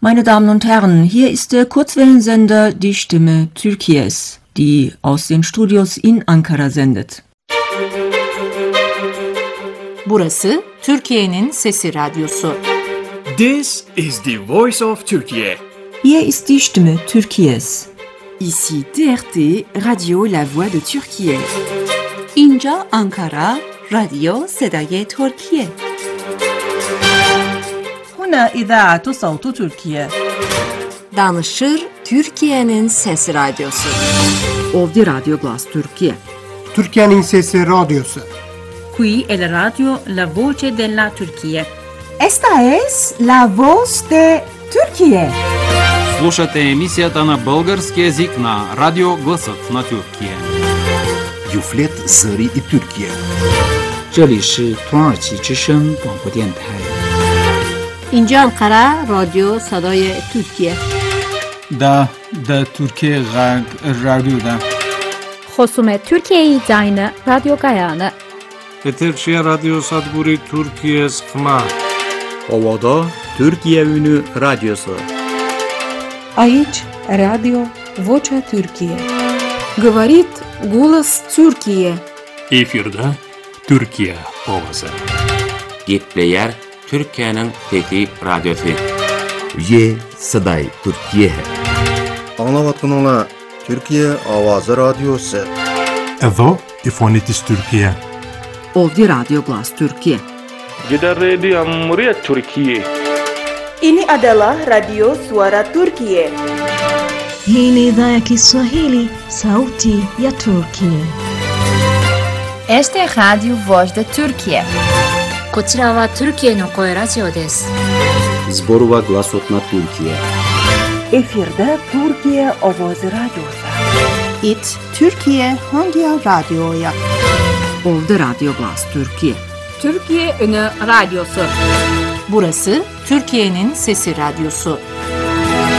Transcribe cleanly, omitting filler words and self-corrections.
Meine Damen und Herren, hier ist der Kurzwellensender Die Stimme Türkiye's, die aus den Studios in Ankara sendet. Burası Türkiye'nin Sesi Radyosu. This is the voice of Turkey. Hier ist die Stimme Türkiye's. Ici TRT, Radio La Voix de Türkiye. İnca Ankara, Radyo Sedaye Türkiye. هنا إذاعة صوت تركيا. Danışır Türkiye'nin Sesi Radyosu. Ovdje Radio Glas Türkiye. Türkiye'nin Sesi Radyosu. Qui è la radio La Voce della Turchia. Esta es La Voz de Türkiye. Слушате емисията на български език на Радио Гласът на Türkiye. Юфлет Зări и Türkiye. 这里是土耳其之声广播电台。 İnca Ankara, Radyo Sedaye Türkiye. Da Türkiye Radyo'da. خصوم Türkiye Dayna Radyo Gayana. Eterçiye Radyo Sadguri Türkiye Skma. Ovada Türkiye Ünü Radyosu. Aici Radio Vocea Türkiye. Говорит голос Türkiye. Efirde Türkiye Ovası. Gitleyer Türkiye'nin Fethi Radyosu. Ye Saday Türkiye. Anlavatınla Türkiye Avazı Radyosu. Evo İfonitis Türkiye. Ovdje Radio Glas Türkiye. Jeda Radio Muryat Türkiye. Ini adalah Radio Suara Turkiye. Hii ni idhaa ya Kiswahili, Sauti ya Turkiye. Este é Radio Voz de Türkiye. こちらは Türkiyeの声ラジオです。 Zborova Glasot na Türkiye. Efirde Türkiye Avazı Radyosu. It Türkiye hangi radyoya? Ovdje Radio Glas Türkiye. Türkiye Ünü Radyosu. Burası Türkiye'nin Sesi Radyosu.